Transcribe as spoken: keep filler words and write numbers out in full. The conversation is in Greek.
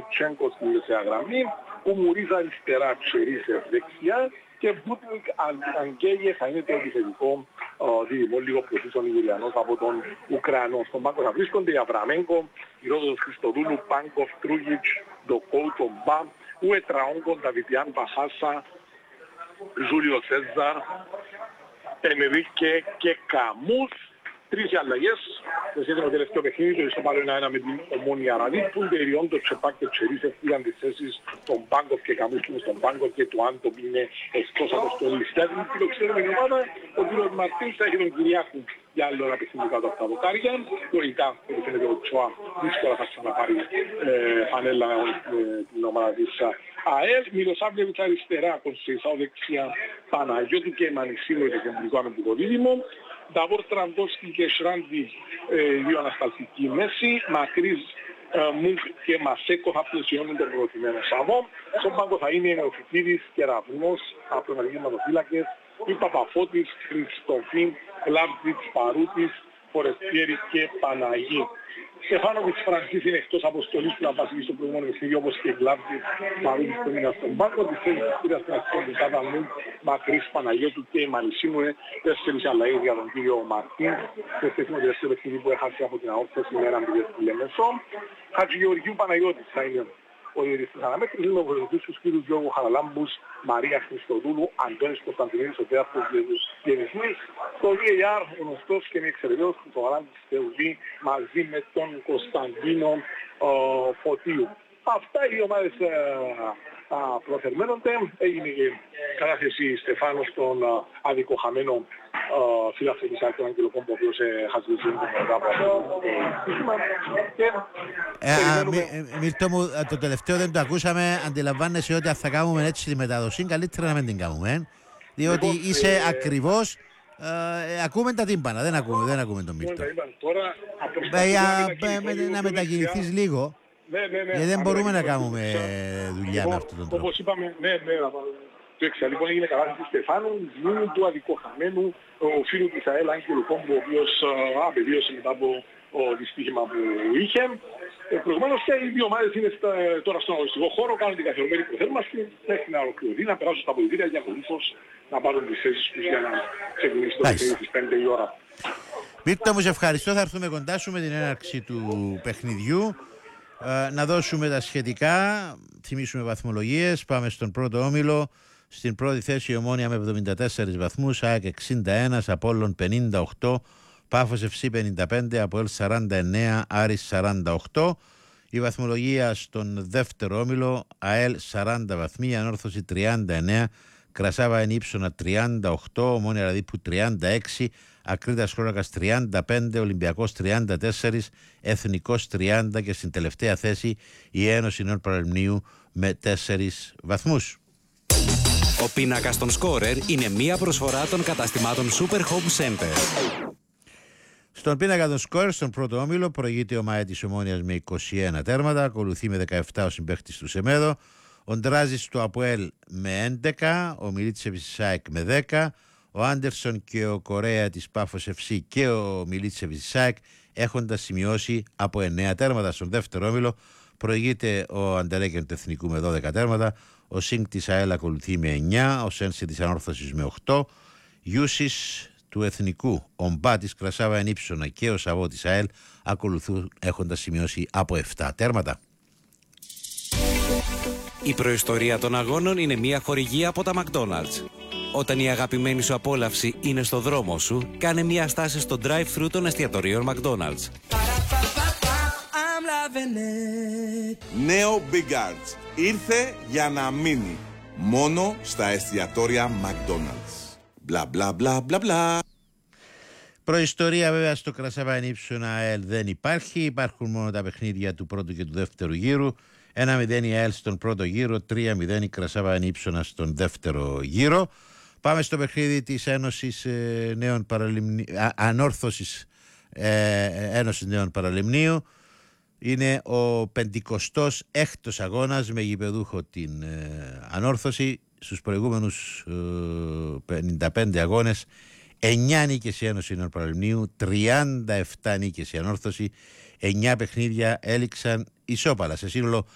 Σεβτσένκο στη μεσαία γραμμή, ο Μουρίζα αριστερά, Τσερίσεφ δεξιά και Μπούτνικ Αγγέλιε θα είναι το επιθετικό δίδυμο, λίγο πιο πίσω Νιγηριανός από τον Ουκρανό. Στον πάγκο θα βρίσκονται οι Αβραμέγκο, η Ρόδος Χριστοδούλου, Πάγκοφ, Τρούγιτς, Ντοκόουτο, Μπαμ, Ουετραόγκο, Νταβιτιάν Παχάσα, Ζούλιο Σέζαρ, Ενρίκε και Καμούς. Τρεις αλλαγές, σε σχέση με το τελευταίο παιχνίδι, το ισοπάλιο ένα ένα με την Ομόνια Ραδί, που Ντεριόν, το Τσεπάκ και το Τσερίσεφ πήγαν τις θέσεις των Πάγκοφ και Καμούς που είναι στον Πάγκο και του Άντο που είναι εκτός από το Λιστέδι. Την φιλοξενούμενη ομάδα, ο κ. Μαρτίνς θα έχει τον Κυριάκου για άλλο ένα παιχνίδι κάτω από τα δοκάρια. Λογικά, όπως φαίνεται ο Τσουά, δύσκολα θα ξαναπάρει ε, φανέλα ε, την ομάδα της ΑΕΛ. Μιλοσάβλεβιτς αριστερά, Κονσεϊσάου δεξιά, Παναγιώτου και Μανισίνο είναι κεντρικό αμυντικό δίδυμο. Νταβόρ Τραντόσκι και Σράντι, ε, δύο ανασταλτικοί μέση, Μακρύς, ε, Μουγκ και Μασέκο θα πλαισιώνουν τον προωθημένο Σαββό. Στον πάγκο θα είναι ο Φιτίδης και Ραυνός από τον Αργήματοφύλακες, η Παπαφώτης, Χριστοφίν, Λάμπτιτς, Παρούτης, Φορεστιέρη και Παναγή. Στεφάνοβιτς Φρανσίς είναι εκτός αποστολής που να βασιλεί στο προηγούμενο παιχνίδι όπως και Γκλάβτιτς, Παρούτης που μείναν στον πάγκο. Τις θέσεις της κύριας στην αρχή του Σάβα Μουγκ, Μακρύς, Παναγιώτου και Μανισίνου είναι τέσσερις αλλαγές για τον κύριο Μαρτίν. Σε σχέση με το τελευταίο παιχνίδι που έχασε από την αόρθωση με έναν πηγές του Λεμεσό. Χατζηγεωργίου Παναγιώτης θα είναι ο ιερής της αναμέτρησης, είναι ο βοηθούς τους κύριους Γιώργου Χαραλάμπους, Μαρία Χριστοδούλου, Αντώνης Κωνσταντινίδης, ο τέαρχος διεθνής. Το βι έι αρ γνωστός και είναι εξαιρετικός του Γαλάντης Θεουδή μαζί με τον Κωνσταντίνο ο, Φωτίου. Αυτά οι ομάδες ε, προθερμαίνονται. Έγινε η κατάθεση Στεφάνου στον αδικοχαμένο φίλαθρο της Άκη, τον Άγγελο Κόμπο, ο οποίος χαζηλούσε τον μετά από αυτό το σύστημα. Μίλτο μου, το τελευταίο δεν το ακούσαμε. Αντιλαμβάνεσαι ότι αν θα κάνουμε έτσι τη μεταδοσή, καλύτερα να μην την κάνουμε. Διότι είσαι ακριβώς. Ακούμε τα τύμπανα, δεν ακούμε τον Μίλτο. Να μετακινηθείς λίγο. Ναι, ναι, ναι. Γιατί δεν μπορούμε να κάνουμε δουλειά με αυτόν τον τρόπο. Όπως είπαμε, ναι, ναι, το έξα. Λοιπόν, έγινε κατάσταση Στεφάνου, δίνου του αδικοχαμένου, ο φίλου της ΑΕΛ, Άγγελου Κόμπου, ο οποίος απεβίωσε μετά από το δυστύχημα που είχε. Ε, προηγουμένως και οι δύο ομάδες είναι στα, τώρα στον αγωνιστικό χώρο, κάνουν την καθιερωμένη προθέρμανση, μέχρι να ολοκληρωθεί, να περάσουν στα πολιτήρια και ακολούθως να πάρουν τις θέσεις τους για να ξεκινήσει το παιχνίδι στις πέντε η ώρα. Μύρτα μου, σε ευχαριστώ. Θα έρθουμε κοντά σου με την έναρξη του παιχνιδιού. Uh, να δώσουμε τα σχετικά, θυμίσουμε βαθμολογίες. Πάμε στον πρώτο όμιλο. Στην πρώτη θέση η Ομόνια με εβδομήντα τέσσερις βαθμούς, ΑΕΚ εξήντα ένα, Απόλλων πενήντα οκτώ, Πάφος εφ σι πενήντα πέντε, ΑΠΟΕΛ σαράντα εννέα, Άρης σαράντα οκτώ. Η βαθμολογία στον δεύτερο όμιλο, ΑΕΛ σαράντα βαθμοί, Ανόρθωση τριάντα εννέα, Κρασάβα Ενίψωνα τριάντα οκτώ, Ομόνια Ραδίππου τριάντα έξι, Ακρίτας Χλώρακας τριάντα πέντε, Ολυμπιακός τριάντα τέσσερα, Εθνικός τριάντα και στην τελευταία θέση η Ένωση Νέων Παραλιμνίου με τέσσερις βαθμούς. Ο πίνακας των σκόρερ είναι μία προσφορά των καταστημάτων Super Home Center. Στον πίνακα των σκόρερ, στον πρώτο όμιλο, προηγείται ο ΜΑΕ της Ομόνιας με είκοσι ένα τέρματα, ακολουθεί με δεκαεπτά ο συμπαίχτης του Σεμέδο, ο Ντράζης του ΑΠΟΕΛ με έντεκα, ο Μιλίτσεβιτς της ΣΑΕΚ με δέκα, ο Άντερσον και ο Κορέα της Πάφος εφ σι και ο Μιλίτσεβιτς της ΣΑΕΚ έχοντας σημειώσει από εννέα τέρματα. Στον δεύτερο όμιλο προηγείται ο Αντερέκεν του Εθνικού με δώδεκα τέρματα, ο Σινγκ της ΑΕΛ ακολουθεί με εννέα, ο Σένσε της Ανόρθωσης με οκτώ, Γιούσις του Εθνικού, ο Μπά της Κρασάβα Ενίψωνα και ο Σαββό της ΑΕΛ ακολουθούν έχοντας σημειώσει από επτά τέρματα. Η προϊστορία των αγώνων είναι μια χορηγία από τα McDonald's. Όταν η αγαπημένη σου απόλαυση είναι στο δρόμο σου, κάνε μια στάση στο drive-thru των εστιατορίων McDonald's. Νέο Big Arts. Ήρθε για να μείνει. Μόνο στα εστιατόρια McDonald's. Μπλα μπλα μπλα μπλα μπλα. Προϊστορία βέβαια στο Κρασάβα Ενίψωνα ΑΕΛ δεν υπάρχει. Υπάρχουν μόνο τα παιχνίδια του πρώτου και του δεύτερου γύρου. ένα μηδέν η ΑΕΛ στον πρώτο γύρο, τρία μηδέν η Κρασάβα Ενίψωνα στον δεύτερο γύρο. Πάμε στο παιχνίδι της Ένωσης ε, Νέων Παραλιμνίου, Ανόρθωσης ε, Ένωσης Νέων Παραλιμνίου. Είναι ο πενηκοστός έκτος αγώνας με γηπεδούχο την ε, Ανόρθωση. Στους προηγούμενους ε, πενήντα πέντε αγώνες εννέα νίκες η Ένωση Νέων Παραλιμνίου, τριάντα επτά νίκες η Ανόρθωση, εννέα παιχνίδια έληξαν ισόπαλα. Σε σύνολο